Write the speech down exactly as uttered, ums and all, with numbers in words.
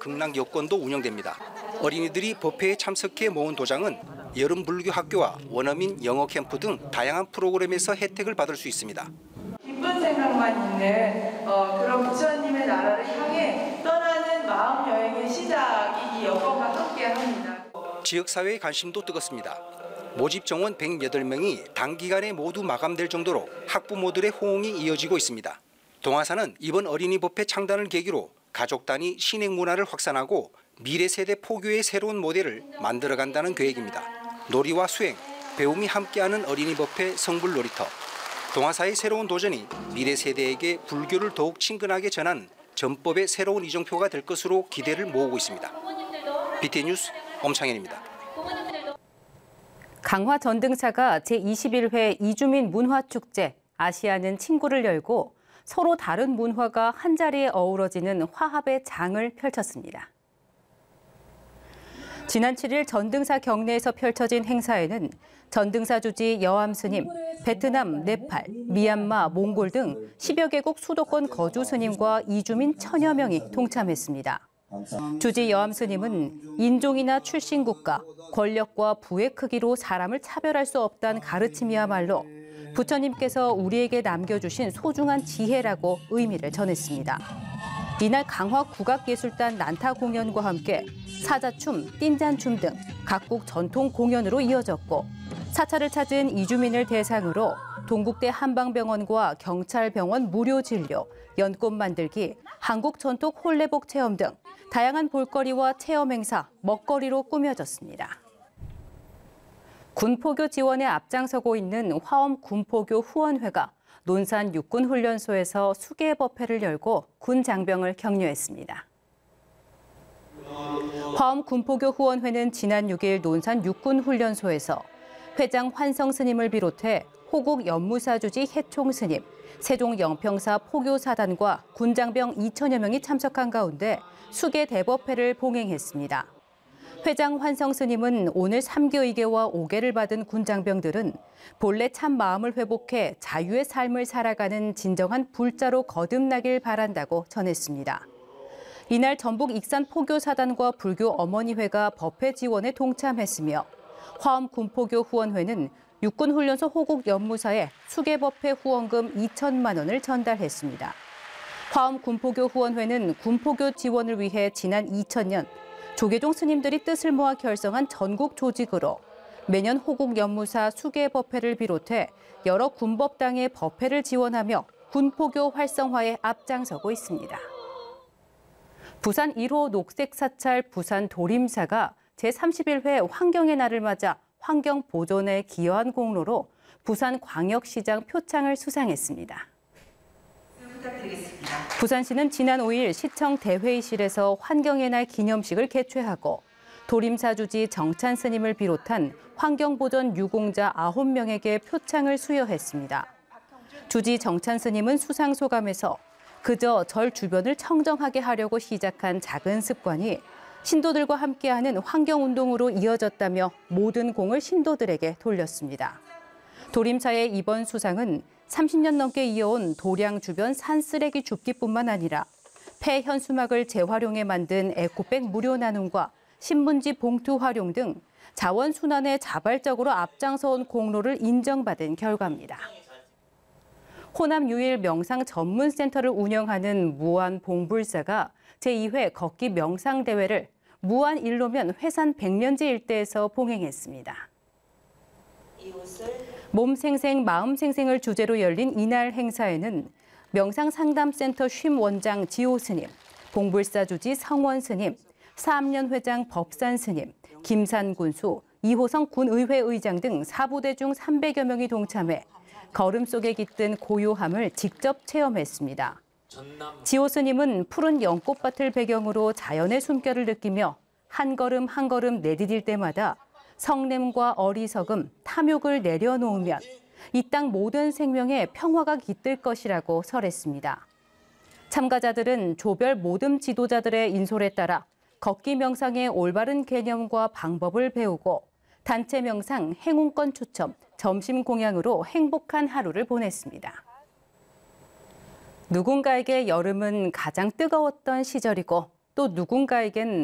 극락 여권도 운영됩니다. 어린이들이 법회에 참석해 모은 도장은 여름 불교 학교와 원어민 영어 캠프 등 다양한 프로그램에서 혜택을 받을 수 있습니다. 기쁜 생각만 있는 어, 그런 부처님의 나라를 향해 떠나는 마음 여행의 시작이 이 여권과 함께합니다. 지역사회의 관심도 뜨겁습니다. 모집 정원 백여덟 명이 단기간에 모두 마감될 정도로 학부모들의 호응이 이어지고 있습니다. 동아사는 이번 어린이 법회 창단을 계기로 가족 단위 신행 문화를 확산하고 미래 세대 포교의 새로운 모델을 만들어간다는 계획입니다. 놀이와 수행, 배움이 함께하는 어린이 법회 성불 놀이터. 동아사의 새로운 도전이 미래 세대에게 불교를 더욱 친근하게 전하는 전법의 새로운 이정표가 될 것으로 기대를 모으고 있습니다. 비티엔 뉴스 엄창현입니다. 강화 전등사가 제이십일 회 이주민 문화축제 아시아는 친구를 열고 서로 다른 문화가 한자리에 어우러지는 화합의 장을 펼쳤습니다. 지난 칠 일 전등사 경내에서 펼쳐진 행사에는 전등사 주지 여암 스님, 베트남, 네팔, 미얀마, 몽골 등 십여 개국 수도권 거주 스님과 이주민 천여 명이 동참했습니다. 주지 여암 스님은 인종이나 출신 국가, 권력과 부의 크기로 사람을 차별할 수 없다는 가르침이야말로 부처님께서 우리에게 남겨주신 소중한 지혜라고 의미를 전했습니다. 이날 강화 국악예술단 난타 공연과 함께 사자춤, 띵잔춤 등 각국 전통 공연으로 이어졌고 사찰을 찾은 이주민을 대상으로 동국대 한방병원과 경찰병원 무료 진료, 연꽃 만들기, 한국 전통 홀레복 체험 등 다양한 볼거리와 체험 행사, 먹거리로 꾸며졌습니다. 군포교 지원에 앞장서고 있는 화엄 군포교 후원회가 논산 육군훈련소에서 수계법회를 열고 군 장병을 격려했습니다. 화엄 군포교 후원회는 지난 육 일 논산 육군훈련소에서 회장 환성 스님을 비롯해 호국 연무사 주지 해총 스님, 세종 영평사 포교사단과 군장병 이천여 명이 참석한 가운데 수계 대법회를 봉행했습니다. 회장 환성 스님은 오늘 삼계의계와 오계를 받은 군장병들은 본래 참 마음을 회복해 자유의 삶을 살아가는 진정한 불자로 거듭나길 바란다고 전했습니다. 이날 전북 익산 포교사단과 불교 어머니회가 법회 지원에 동참했으며 화엄 군포교 후원회는 육군훈련소 호국 연무사에 수계법회 후원금 이천만 원을 전달했습니다. 화엄 군포교 후원회는 군포교 지원을 위해 지난 이천 년 조계종 스님들이 뜻을 모아 결성한 전국 조직으로 매년 호국 연무사 수계법회를 비롯해 여러 군법당의 법회를 지원하며 군포교 활성화에 앞장서고 있습니다. 부산 일 호 녹색사찰 부산 도림사가 제삼십일 회 환경의 날을 맞아 환경 보존에 기여한 공로로 부산광역시장 표창을 수상했습니다. 부산시는 지난 오 일 시청 대회의실에서 환경의 날 기념식을 개최하고 도림사 주지 정찬 스님을 비롯한 환경보존 유공자 아홉 명에게 표창을 수여했습니다. 주지 정찬 스님은 수상 소감에서 그저 절 주변을 청정하게 하려고 시작한 작은 습관이 신도들과 함께하는 환경운동으로 이어졌다며 모든 공을 신도들에게 돌렸습니다. 도림사의 이번 수상은 삼십 년 넘게 이어온 도량 주변 산쓰레기 줍기뿐만 아니라 폐 현수막을 재활용해 만든 에코백 무료 나눔과 신문지 봉투 활용 등 자원 순환에 자발적으로 앞장서온 공로를 인정받은 결과입니다. 호남 유일 명상 전문센터를 운영하는 무안봉불사가 제이 회 걷기 명상대회를 무안 일로면 회산 백년지 일대에서 봉행했습니다. 몸생생 마음생생을 주제로 열린 이날 행사에는 명상상담센터 쉼 원장 지호 스님, 봉불사 주지 성원 스님, 사암년 회장 법산 스님, 김산 군수, 이호성 군의회 의장 등 사부대 중 삼백여 명이 동참해 걸음 속에 깃든 고요함을 직접 체험했습니다. 지호 스님은 푸른 연꽃밭을 배경으로 자연의 숨결을 느끼며 한 걸음 한 걸음 내디딜 때마다 성냄과 어리석음, 탐욕을 내려놓으면 이 땅 모든 생명에 평화가 깃들 것이라고 설했습니다. 참가자들은 조별 모듬 지도자들의 인솔에 따라 걷기 명상의 올바른 개념과 방법을 배우고 단체 명상, 행운권 추첨, 점심 공양으로 행복한 하루를 보냈습니다. 누군가에게 여름은 가장 뜨거웠던 시절이고 또 누군가에겐